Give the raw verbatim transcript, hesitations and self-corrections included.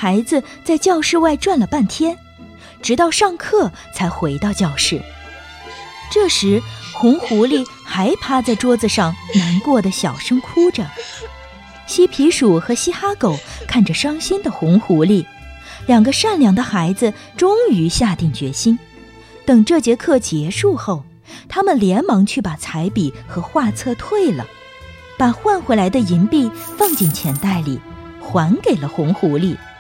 孩子在教室外转了半天，直到上课才回到教室。这时，红狐狸还趴在桌子上，难过的小声哭着。嬉皮鼠和嘻哈狗看着伤心的红狐狸，两个善良的孩子终于下定决心，等这节课结束后，他们连忙去把彩笔和画册退了，把换回来的银币放进钱袋里，还给了红狐狸。